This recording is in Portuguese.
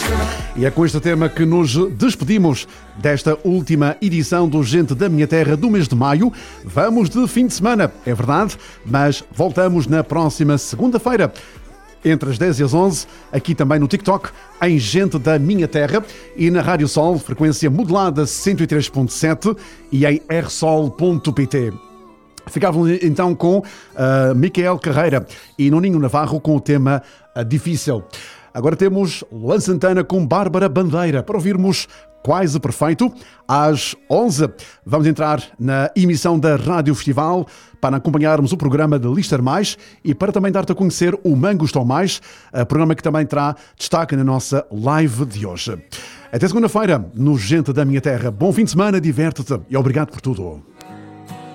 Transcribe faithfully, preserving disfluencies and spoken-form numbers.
E é com este tema que nos despedimos desta última edição do Gente da Minha Terra do mês de maio. Vamos de fim de semana, é verdade, mas voltamos na próxima segunda-feira, entre as dez e as onze, aqui também no TikTok, em Gente da Minha Terra, e na Rádio Sol, frequência modulada cento e três ponto sete e em r sol ponto p t. Ficavam então com uh, Micael Carreira e Nuninho Navarro com o tema uh, Difícil. Agora temos Luan Santana com Bárbara Bandeira para ouvirmos Quase Perfeito. Às onze vamos entrar na emissão da Rádio Festival para acompanharmos o programa de Listar Mais e para também dar-te a conhecer o Mango Estou Mais, programa que também terá destaque na nossa live de hoje. Até segunda-feira, no Gente da Minha Terra. Bom fim de semana, diverte-te e obrigado por tudo.